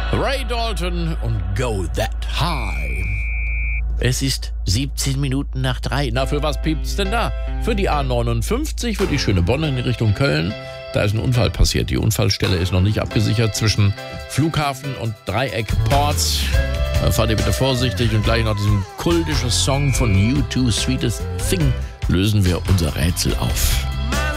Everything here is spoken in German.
Ray Dalton und Go That High. Es ist 17 Minuten nach 3. Na, für was piept's denn da? Für die A59, für die schöne Bonn in Richtung Köln. Da ist ein Unfall passiert. Die Unfallstelle ist noch nicht abgesichert zwischen Flughafen und Dreieck Ports. Da fahrt ihr bitte vorsichtig und gleich nach diesem kultischen Song von U2, Sweetest Thing, lösen wir unser Rätsel auf.